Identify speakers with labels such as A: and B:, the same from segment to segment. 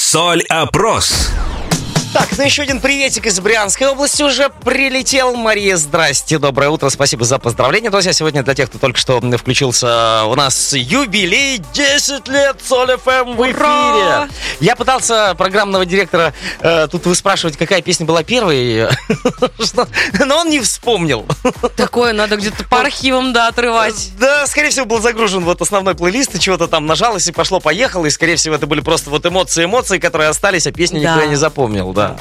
A: Соль-опрос.
B: Так, ну еще один приветик из Брянской области уже прилетел. Мария, здрасте, доброе утро, спасибо за поздравления. Друзья, сегодня для тех, кто только что включился, у нас юбилей 10 лет Соль ФМ в эфире. Я пытался программного директора тут выспрашивать, какая песня была первой, но он не вспомнил.
C: Такое надо где-то по архивам, отрывать.
B: Да, скорее всего, был загружен вот основной плейлист, и чего-то там нажалось, и пошло-поехало, и, скорее всего, это были просто вот эмоции, которые остались, а песню никто не запомнил, да.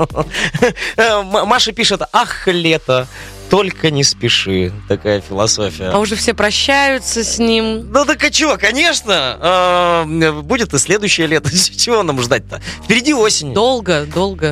B: Маша пишет: ах, лето, только не спеши. Такая философия.
C: А уже все прощаются с ним.
B: Ну так а чего, конечно. Будет и следующее лето. Чего нам ждать-то? Впереди осень.
C: Долго.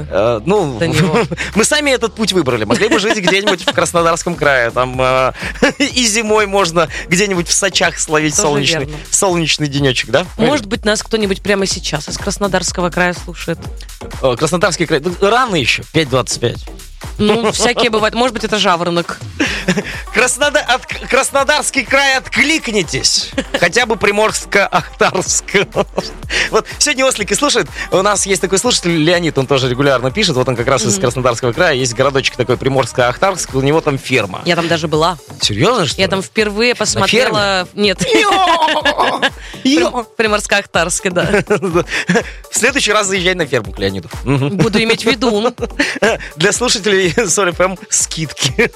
B: Мы сами этот путь выбрали. Могли бы жить где-нибудь в Краснодарском крае. Там и зимой можно где-нибудь в Сочах словить солнечный денечек, да?
C: Может быть, нас кто-нибудь прямо сейчас из Краснодарского края слушает.
B: Краснодарский край. Рано еще, 5:25.
C: Ну, всякие бывают. Может быть, это жаворонок.
B: Краснодарский край, откликнитесь. Хотя бы Приморско-Ахтарск. Вот сегодня ослики слушают. У нас есть такой слушатель Леонид, он тоже регулярно пишет. Вот он как раз из Краснодарского края. Есть городочек такой Приморско-Ахтарск. У него там ферма.
C: Я там даже была.
B: Серьезно, что ли?
C: Я там впервые посмотрела... Нет. Приморско-Ахтарск, да.
B: В следующий раз заезжай на ферму к Леониду.
C: Буду иметь в виду.
B: Для слушателей Соль ФМ скидки.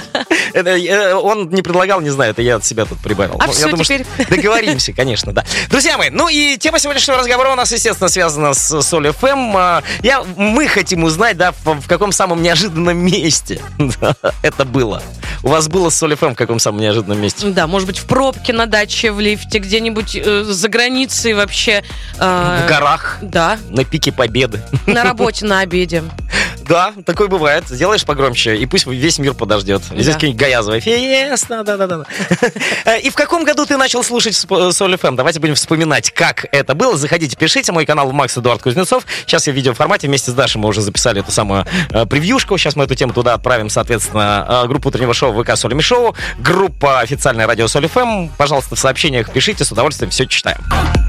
B: Он не предлагал, не знаю, это я от себя тут прибавил.
C: А все, теперь...
B: Договоримся, конечно, да. Друзья мои, ну и тема сегодняшнего разговора у нас, естественно, связана с Соль ФМ. Мы хотим узнать, да, в каком самом неожиданном месте это было. У вас было с Соль ФМ в каком самом неожиданном месте?
C: Да, может быть, в пробке на даче, в лифте, где-нибудь за границей вообще.
B: В горах?
C: Да.
B: На пике Победы?
C: На работе, на обеде.
B: Да, такое бывает. Сделаешь погромче, и пусть весь мир подождет. И здесь какие-нибудь Гаязовые. Фиеста, да. И в каком году ты начал слушать Соль ФМ? Давайте будем вспоминать, как это было. Заходите, пишите. Мой канал Макс Эдуард Кузнецов. Сейчас я в видеоформате. Вместе с Дашей мы уже записали эту самую превьюшку. Сейчас мы эту тему туда отправим. Соответственно, группу утреннего шоу ВК Соль Ми Шоу. Группа официальное радио Соль ФМ. Пожалуйста, в сообщениях пишите. С удовольствием все читаем.